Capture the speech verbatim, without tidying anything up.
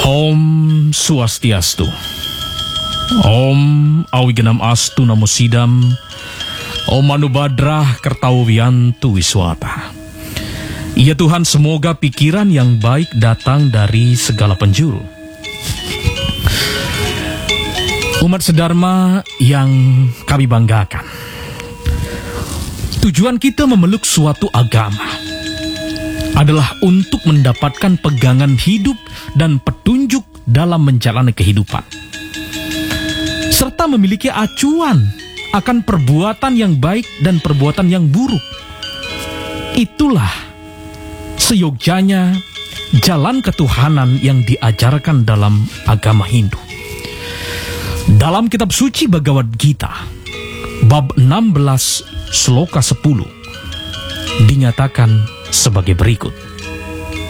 Om Swastiastu. Om Awigenam Astu Namo Sidam. Om Manubadrah Kertawiyantu Wiswata. Ya Tuhan, semoga pikiran yang baik datang dari segala penjuru. Umat sedharma yang kami banggakan, tujuan kita memeluk suatu agama adalah untuk mendapatkan pegangan hidup dan petunjuk dalam menjalani kehidupan, serta memiliki acuan akan perbuatan yang baik dan perbuatan yang buruk. Itulah seyogyanya jalan ketuhanan yang diajarkan dalam agama Hindu. Dalam kitab suci Bhagavad Gita, bab enam belas, sloka sepuluh, dinyatakan sebagai berikut.